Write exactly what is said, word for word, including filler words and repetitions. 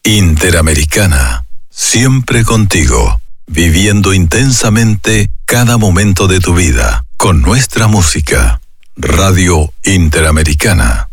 Interamericana, siempre contigo, viviendo intensamente cada momento de tu vida, con nuestra música. Radio Interamericana.